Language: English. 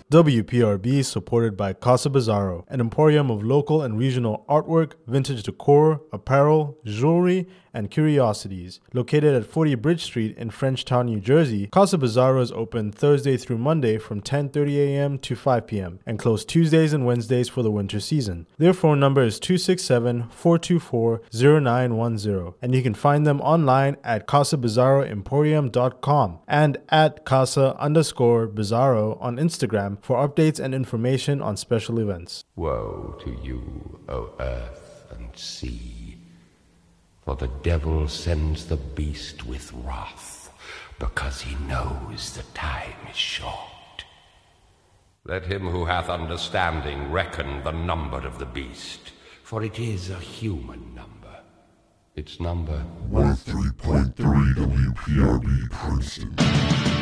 WPRB is supported by Casa Bizarro, an emporium of local and regional artwork, vintage decor, apparel, jewelry, and curiosities. Located at 40 Bridge Street in Frenchtown, New Jersey, Casa Bizarro is open Thursday through Monday from 10:30 a.m. to 5 p.m. and closed Tuesdays and Wednesdays for the winter season. Their phone number is 267-424-0910, and you can find them online at casabizarroemporium.com and at casa_bizarro on Instagram for updates and information on special events. Woe to you, O earth and sea, for the devil sends the beast with wrath, because he knows the time is short. Let him who hath understanding reckon the number of the beast, for it is a human number. Its number 103.3 WPRB Princeton.